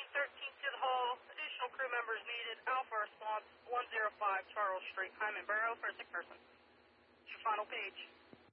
13th to the hall. Additional crew members needed. Alpha response 105 Charles Street, Hyman Borough for a sick person. It's your final page.